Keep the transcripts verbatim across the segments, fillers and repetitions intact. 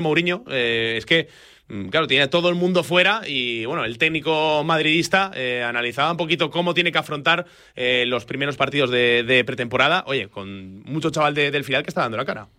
Mourinho, eh, es que claro, tiene a todo el mundo fuera y bueno, el técnico madridista eh, analizaba un poquito cómo tiene que afrontar eh, los primeros partidos de, de pretemporada. Oye, con mucho chaval de, del filial que está dando la cara.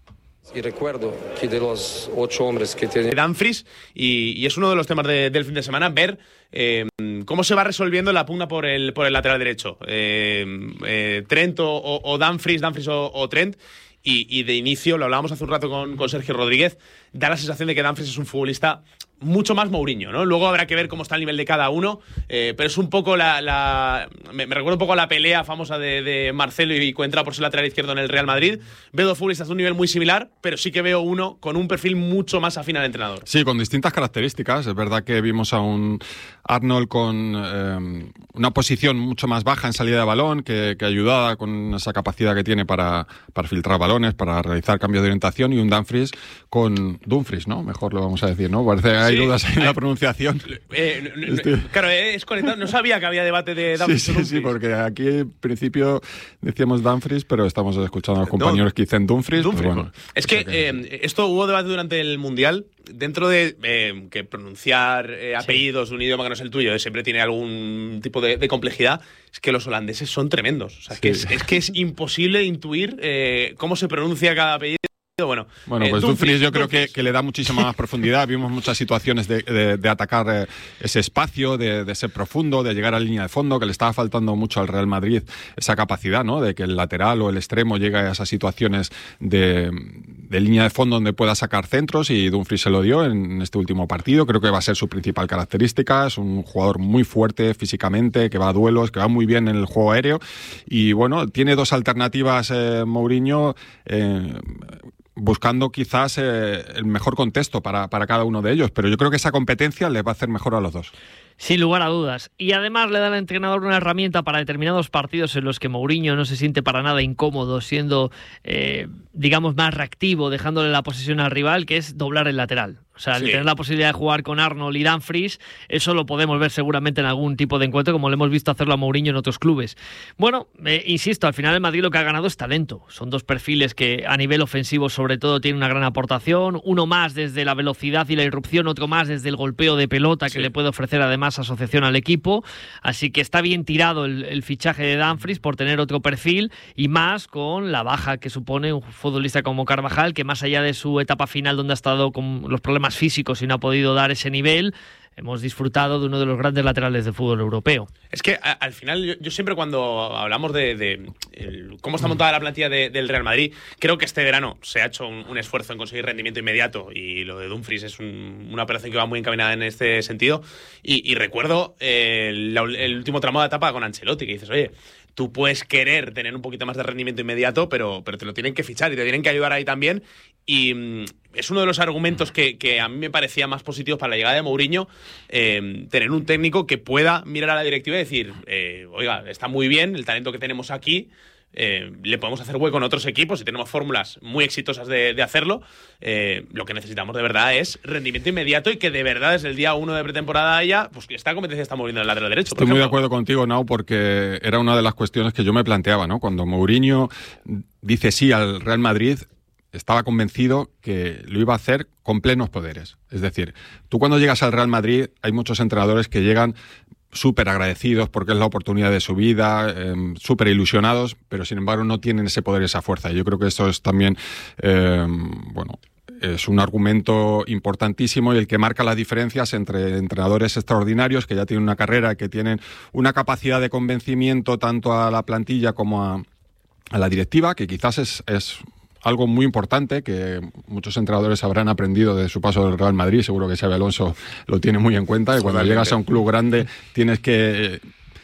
Y recuerdo que de los ocho hombres que tiene Dumfries, y, y es uno de los temas de, del fin de semana, ver eh, cómo se va resolviendo la pugna por el, por el lateral derecho. Eh, eh, Trent o, o Dumfries, Dumfries o, o Trent. Y, y de inicio, lo hablábamos hace un rato con, con Sergio Rodríguez, da la sensación de que Dumfries es un futbolista mucho más Mourinho, ¿no? Luego habrá que ver cómo está el nivel de cada uno, eh, pero es un poco la... la me, me recuerda un poco a la pelea famosa de, de Marcelo y Coentrao por ser lateral izquierdo en el Real Madrid. Veo dos futbolistas de un nivel muy similar, pero sí que veo uno con un perfil mucho más afín al entrenador. Sí, con distintas características. Es verdad que vimos a un Arnold con eh, una posición mucho más baja en salida de balón, que, que ayudaba con esa capacidad que tiene para, para filtrar balones, para realizar cambios de orientación, y un Dumfries con... Dumfries, ¿no? Mejor lo vamos a decir, ¿no? Parece hay sí, dudas en la pronunciación. Eh, no, no, este... Claro, es conectado. No sabía que había debate de Dumfries. Sí, sí, sí, porque aquí en principio decíamos Dumfries, pero estamos escuchando a los compañeros que dicen Dumfries. Dumfries. Pues bueno, es que, que eh, esto hubo debate durante el Mundial. Dentro de eh, que pronunciar eh, apellidos sí. de un idioma que no es el tuyo eh, siempre tiene algún tipo de, de complejidad, es que los holandeses son tremendos. O sea, sí. que es, es que es imposible intuir eh, cómo se pronuncia cada apellido. Bueno, bueno, pues eh, Dumfries yo creo que, que le da muchísima más profundidad. Vimos muchas situaciones de, de, de atacar eh, ese espacio, de, de ser profundo, de llegar a la línea de fondo, que le estaba faltando mucho al Real Madrid esa capacidad, ¿no? De que el lateral o el extremo llegue a esas situaciones de, de línea de fondo donde pueda sacar centros, y Dumfries se lo dio en este último partido. Creo que va a ser su principal característica. Es un jugador muy fuerte físicamente, que va a duelos, que va muy bien en el juego aéreo, y bueno, tiene dos alternativas eh, Mourinho, eh, buscando quizás eh, el mejor contexto para, para cada uno de ellos, pero yo creo que esa competencia les va a hacer mejor a los dos. Sin lugar a dudas. Y además le da al entrenador una herramienta para determinados partidos en los que Mourinho no se siente para nada incómodo, siendo, eh, digamos, más reactivo, dejándole la posesión al rival, que es doblar el lateral. O sea, sí. el tener la posibilidad de jugar con Arnold y Dumfries, eso lo podemos ver seguramente en algún tipo de encuentro, como lo hemos visto hacerlo a Mourinho en otros clubes. Bueno, eh, insisto, al final el Madrid lo que ha ganado es talento. Son dos perfiles que a nivel ofensivo sobre todo tienen una gran aportación. Uno más desde la velocidad y la irrupción, otro más desde el golpeo de pelota que sí. le puede ofrecer además asociación al equipo. Así que está bien tirado el, el fichaje de Dumfries por tener otro perfil, y más con la baja que supone un futbolista como Carvajal, que más allá de su etapa final donde ha estado con los problemas físicos y no ha podido dar ese nivel, hemos disfrutado de uno de los grandes laterales del fútbol europeo. Es que a, al final, yo, yo siempre cuando hablamos de, de el, cómo está montada la plantilla de, del Real Madrid, creo que este verano se ha hecho un, un esfuerzo en conseguir rendimiento inmediato, y lo de Dumfries es un, una operación que va muy encaminada en este sentido. Y, y recuerdo eh, el, el último tramo de etapa con Ancelotti, que dices, oye, tú puedes querer tener un poquito más de rendimiento inmediato, pero, pero te lo tienen que fichar y te tienen que ayudar ahí también. Y mmm, es uno de los argumentos que, que a mí me parecía más positivos para la llegada de Mourinho, eh, tener un técnico que pueda mirar a la directiva y decir, eh, oiga, está muy bien el talento que tenemos aquí, eh, le podemos hacer hueco en otros equipos y tenemos fórmulas muy exitosas de, de hacerlo. Eh, lo que necesitamos de verdad es rendimiento inmediato, y que de verdad desde el día uno de pretemporada ya, pues esta competencia está moviendo en el lateral derecho. Estoy muy de acuerdo contigo, Nau, porque era una de las cuestiones que yo me planteaba, ¿no? Cuando Mourinho dice sí al Real Madrid, estaba convencido que lo iba a hacer con plenos poderes. Es decir, tú cuando llegas al Real Madrid, hay muchos entrenadores que llegan súper agradecidos porque es la oportunidad de su vida, eh, súper ilusionados, pero sin embargo no tienen ese poder, esa fuerza. Y yo creo que esto es también, eh, bueno, es un argumento importantísimo, y el que marca las diferencias entre entrenadores extraordinarios que ya tienen una carrera, que tienen una capacidad de convencimiento tanto a la plantilla como a, a la directiva, que quizás es... es algo muy importante que muchos entrenadores habrán aprendido de su paso del Real Madrid. Seguro que Xabi Alonso lo tiene muy en cuenta, que cuando llegas a un club grande tienes que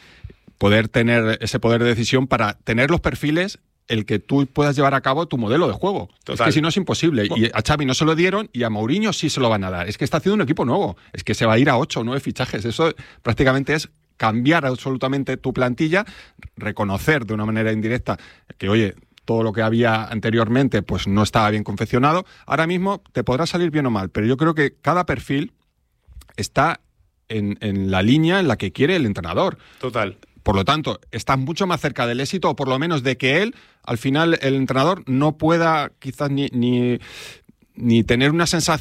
poder tener ese poder de decisión para tener los perfiles, el que tú puedas llevar a cabo tu modelo de juego. Total. Es que si no es imposible. Y a Xavi no se lo dieron, y a Mourinho sí se lo van a dar. Es que está haciendo un equipo nuevo. Es que se va a ir a ocho o nueve fichajes. Eso prácticamente es cambiar absolutamente tu plantilla, reconocer de una manera indirecta que, oye, todo lo que había anteriormente pues no estaba bien confeccionado. Ahora mismo te podrá salir bien o mal, pero yo creo que cada perfil está en, en la línea en la que quiere el entrenador. Total. Por lo tanto, está mucho más cerca del éxito, o por lo menos de que él, al final, el entrenador no pueda quizás ni... ni ni tener una sensación